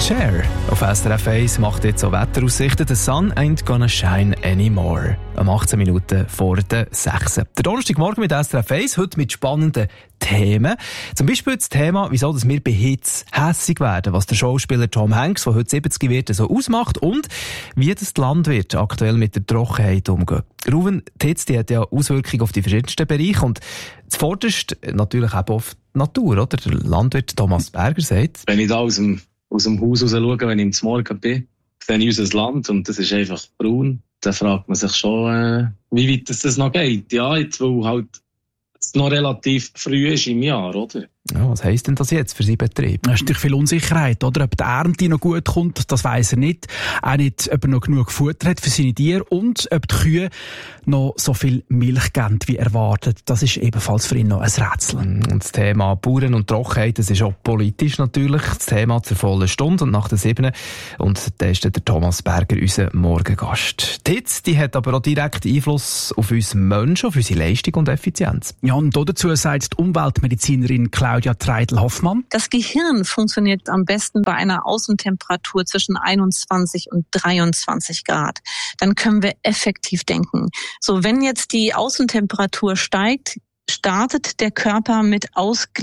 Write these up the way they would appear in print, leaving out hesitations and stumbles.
Cher. Auf SRF 1 macht jetzt so Wetteraussichten. The sun ain't gonna shine anymore. Um 18 Minuten vor der 6. Der Donnerstagmorgen mit SRF 1, heute mit spannenden Themen. Zum Beispiel das Thema, wieso dass wir bei Hits hässig werden, was der Schauspieler Tom Hanks, der heute 70 wird, so ausmacht und wie das Landwirt aktuell mit der Trockenheit umgeht. Ruven, die Hits, die hat ja Auswirkungen auf die verschiedensten Bereiche und zuvorderst natürlich auch auf die Natur, oder? Der Landwirt Thomas Berger sagt: Wenn ich da aus dem Haus raus schaue, wenn ich zum Morgen bin, sehe ich unser Land und das ist einfach braun. Dann fragt man sich schon, wie weit das noch geht. Ja, jetzt, weil halt es noch relativ früh ist im Jahr, oder? Ja, was heisst denn das jetzt für seinen Betrieb? Es ist natürlich viel Unsicherheit, oder? Ob die Ernte noch gut kommt, das weiss er nicht. Auch nicht, ob er noch genug Futter hat für seine Tiere und ob die Kühe noch so viel Milch geben, wie erwartet. Das ist ebenfalls für ihn noch ein Rätsel. Und das Thema Bauern und Trockenheit, das ist auch politisch natürlich das Thema zur vollen Stunde und nach der 7. Und da ist der Thomas Berger, unser Morgengast. Die Hitze, die hat aber auch direkt Einfluss auf uns Menschen, auf unsere Leistung und Effizienz. Ja, und dazu sagt die Umweltmedizinerin Claudia Treidl-Hoffmann: Das Gehirn funktioniert am besten bei einer Außentemperatur zwischen 21 und 23 Grad. Dann können wir effektiv denken. So, wenn jetzt die Außentemperatur steigt, startet der Körper mit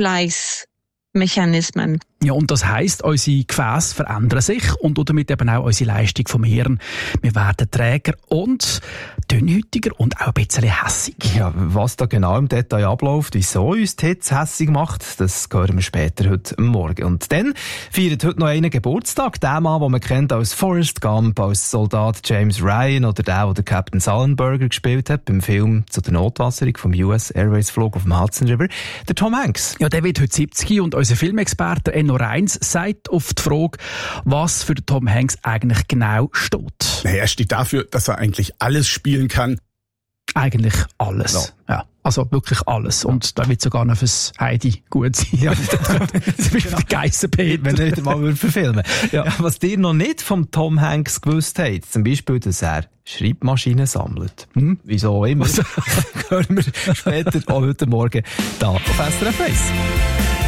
Ausgleichsmechanismen. Ja, und das heisst, unsere Gefäße verändern sich und damit eben auch unsere Leistung vom Hirn. Wir werden träger und dünnhäutiger und auch ein bisschen hässig. Ja, was da genau im Detail abläuft, wieso uns die Hitze hässig macht, das hören wir später heute Morgen. Und dann feiert heute noch einen Geburtstag. Der Mann, den man kennt als Forrest Gump, als Soldat James Ryan oder der Captain Sullenberger gespielt hat beim Film zu der Notwasserung vom US Airways Flug auf dem Hudson River, der Tom Hanks. Ja, der wird heute 70 und unser Filmexperte Enno Reins sagt auf die Frage, was für Tom Hanks eigentlich genau steht. Er steht dafür, dass er eigentlich alles spielen kann. Eigentlich alles. Ja. Also wirklich alles. Ja. Und da wird sogar noch fürs Heidi gut sein. Ja, das ist der Geissenpeter. Wenn er mal verfilmen. Ja. Ja, was ihr noch nicht vom Tom Hanks gewusst habt, zum Beispiel, dass er Schreibmaschinen sammelt. Wieso immer. Hören wir später auch heute Morgen da auf SRF 1.